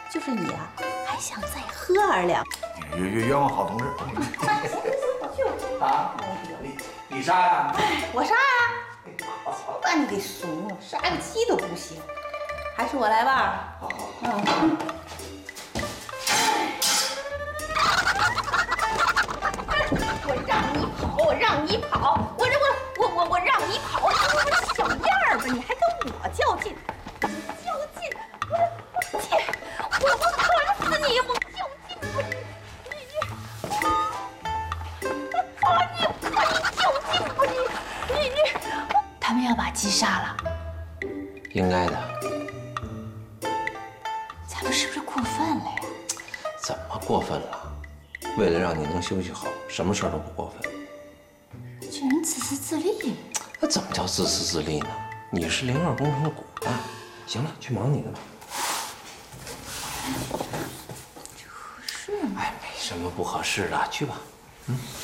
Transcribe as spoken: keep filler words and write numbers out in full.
就是你啊，还想再喝二两。 冤冤冤枉好同志。啊，李李莎呀， 我杀呀！把你给怂了，杀个鸡都不行，还是我来吧。 好好好。 嗯。我让你跑，我让你跑，我这我我我我让你跑，你个小样儿吧，你还跟我较劲？较劲！我我切！我我砍死你！我较劲不你你你！啊你啊你较劲不你你你！他们要把鸡杀了， 应该的。 咱们是不是过分了呀？ 怎么过分了？为了让你能休息好，什么事儿都不过分。 这人自私自利。 那怎么叫自私自利呢？你是零二工程的骨干。行了，去忙你的吧。 这合适吗？ 哎，没什么不合适的，去吧。嗯。